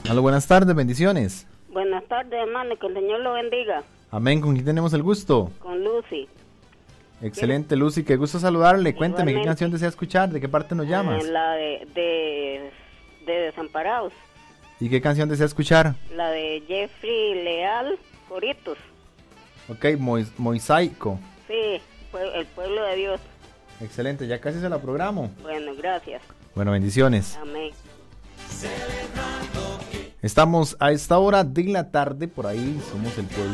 Hola, buenas tardes, bendiciones. Buenas tardes, hermano, que el Señor lo bendiga. Amén, ¿con quién tenemos el gusto? Con Lucy. Excelente, Lucy, qué gusto saludarle. Cuénteme, Igualmente. ¿qué canción desea escuchar? ¿De qué parte nos llamas? La de Desamparados. ¿Y qué canción desea escuchar? La de Jeffrey Leal, Coritos. Ok, Mosaico. Sí, el pueblo de Dios. Excelente, ya casi se la programo. Bueno, gracias. Bueno, bendiciones. Amén. Estamos a esta hora de la tarde, por ahí somos el pueblo